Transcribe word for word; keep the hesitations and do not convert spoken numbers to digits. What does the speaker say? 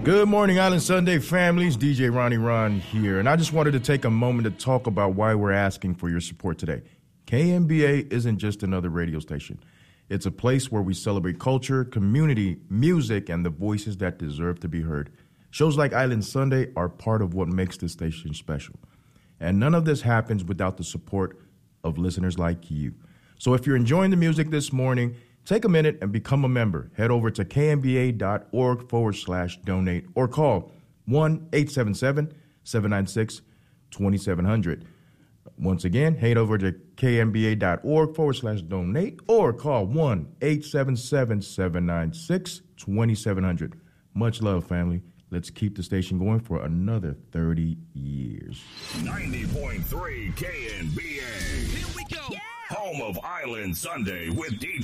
Good morning, Island Sunday families. D J Ronnie Ron here, and I just wanted to take a moment to talk about why we're asking for your support today. K M B A isn't just another radio station. It's a place where we celebrate culture, community, music, and the voices that deserve to be heard. Shows like Island Sunday are part of what makes this station special. And none of this happens without the support of listeners like you. So if you're enjoying the music this morning, take a minute and become a member. Head over to kmba.org forward slash donate or call one eight seven seven, seven nine six, two seven zero zero. Once again, head over to kmba.org forward slash donate or call one eight seven seven, seven nine six, two seven zero zero. Much love, family. Let's keep the station going for another thirty years. ninety point three K N B A. Here we go. Yeah. Home of Island Sunday with D J